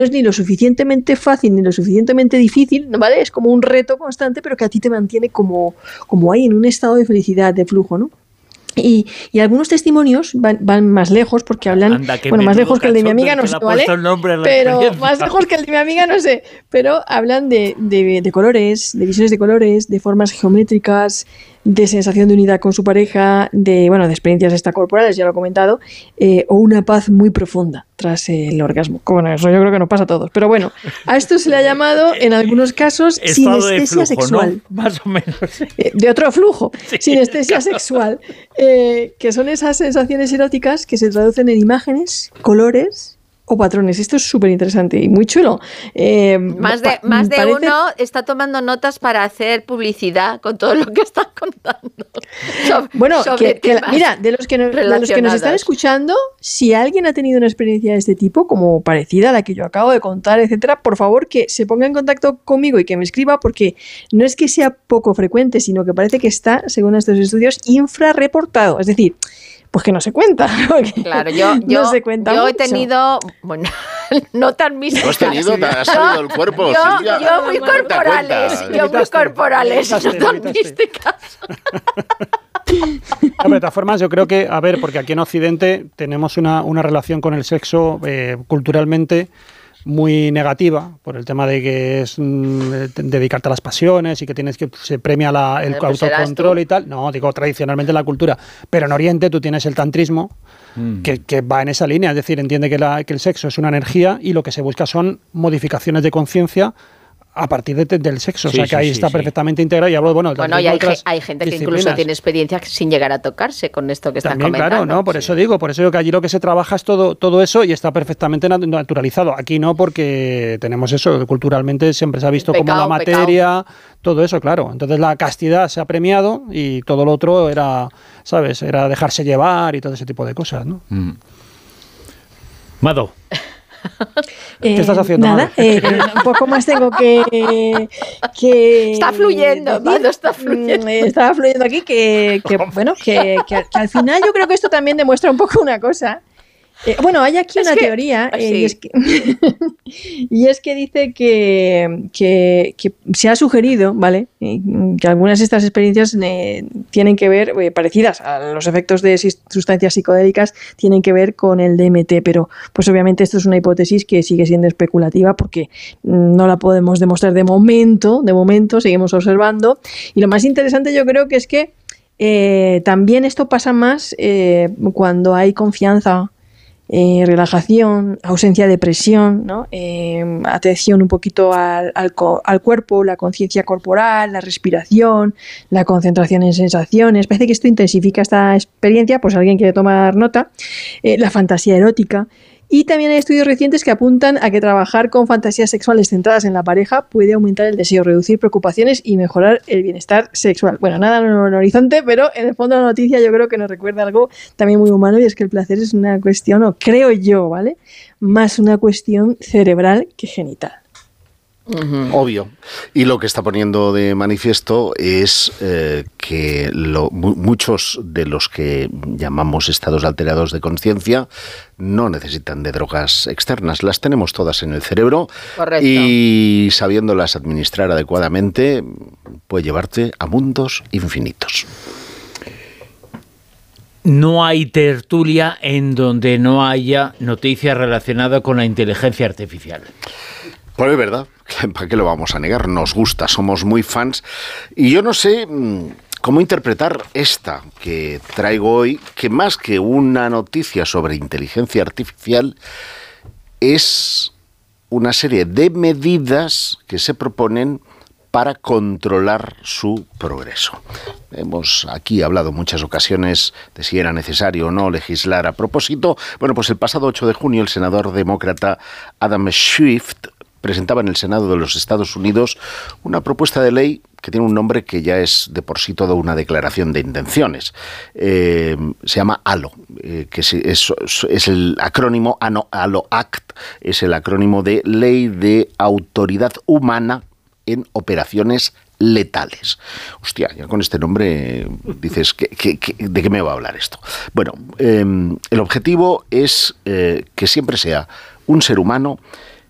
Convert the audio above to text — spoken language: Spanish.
es ni lo suficientemente fácil ni lo suficientemente difícil, ¿vale? Es como un reto constante, pero que a ti te mantiene como ahí en un estado de felicidad, de flujo, ¿no? Y algunos testimonios van más lejos porque hablan, Anda, más lejos que el de mi amiga, no sé, ¿vale? Pero más lejos que el de mi amiga, no sé. Pero hablan de colores, de visiones de colores, de formas geométricas, de sensación de unidad con su pareja, de experiencias extracorporales, ya lo he comentado, o una paz muy profunda tras el orgasmo. Bueno, eso yo creo que nos pasa a todos. Pero bueno, a esto se le ha llamado, en algunos casos, sinestesia sexual. ¿No? Más o menos. De otro flujo, sí. Sinestesia Claro. sexual, que son esas sensaciones eróticas que se traducen en imágenes, colores o patrones. Esto es súper interesante y muy chulo. Más de uno está tomando notas para hacer publicidad con todo lo que están contando. Mira, de los que nos están escuchando, si alguien ha tenido una experiencia de este tipo, como parecida a la que yo acabo de contar, etcétera, por favor que se ponga en contacto conmigo y que me escriba, porque no es que sea poco frecuente, sino que parece que está, según estos estudios, infrarreportado. Es decir, pues que no se cuenta. Claro, yo he tenido, no tan místicas. ¿No has tenido? ¿Te ha salido el cuerpo, Silvia? Yo muy corporales, no tan místicas. De todas formas, yo creo que, porque aquí en Occidente tenemos una relación con el sexo culturalmente muy negativa, por el tema de que es dedicarte a las pasiones y que se premia el autocontrol y tal. No, digo tradicionalmente en la cultura, pero en Oriente tú tienes el tantrismo que va en esa línea, es decir, entiende que el sexo es una energía y lo que se busca son modificaciones de conciencia a partir del sexo, o sea que ahí está perfectamente integrado. Y hablo, y hay gente que incluso tiene experiencia sin llegar a tocarse con esto que están comentando. Claro, ¿no? Por eso digo que allí lo que se trabaja es todo eso y está perfectamente naturalizado. Aquí no, porque tenemos eso, culturalmente siempre se ha visto como la materia, todo eso, claro. Entonces la castidad se ha premiado y todo lo otro era, ¿sabes? Era dejarse llevar y todo ese tipo de cosas, ¿no? Mado. ¿Qué estás haciendo? Nada, un poco más tengo que está fluyendo, Mado, está fluyendo. Estaba fluyendo aquí que al final yo creo que esto también demuestra un poco una cosa. Hay aquí una teoría y es que dice que se ha sugerido, ¿vale? Que algunas de estas experiencias tienen que ver, parecidas a los efectos de sustancias psicodélicas, tienen que ver con el DMT, pero pues obviamente esto es una hipótesis que sigue siendo especulativa porque no la podemos demostrar de momento, seguimos observando. Y lo más interesante yo creo que es que también esto pasa más cuando hay confianza, relajación, ausencia de presión, ¿no? Atención un poquito al cuerpo, la conciencia corporal, la respiración, la concentración en sensaciones. Parece que esto intensifica esta experiencia, pues alguien quiere tomar nota. La fantasía erótica. Y también hay estudios recientes que apuntan a que trabajar con fantasías sexuales centradas en la pareja puede aumentar el deseo, reducir preocupaciones y mejorar el bienestar sexual. Bueno, nada en el horizonte, pero en el fondo la noticia yo creo que nos recuerda algo también muy humano, y es que el placer es una cuestión, o creo yo, ¿vale? Más una cuestión cerebral que genital. Obvio. Y lo que está poniendo de manifiesto es que muchos de los que llamamos estados alterados de conciencia no necesitan de drogas externas, las tenemos todas en el cerebro. Correcto. Y sabiéndolas administrar adecuadamente puede llevarte a mundos infinitos. No hay tertulia en donde no haya noticias relacionadas con la inteligencia artificial. Pues es verdad, ¿para qué lo vamos a negar? Nos gusta, somos muy fans. Y yo no sé cómo interpretar esta que traigo hoy, que más que una noticia sobre inteligencia artificial, es una serie de medidas que se proponen para controlar su progreso. Hemos aquí hablado en muchas ocasiones de si era necesario o no legislar a propósito. Bueno, pues el pasado 8 de junio el senador demócrata Adam Schiff presentaba en el Senado de los Estados Unidos una propuesta de ley que tiene un nombre que ya es de por sí toda una declaración de intenciones. Se llama ALO, que es el acrónimo, ALO Act, es el acrónimo de Ley de Autoridad Humana en Operaciones Letales. Hostia, ya con este nombre dices, ¿de qué me va a hablar esto? Bueno, el objetivo es que siempre sea un ser humano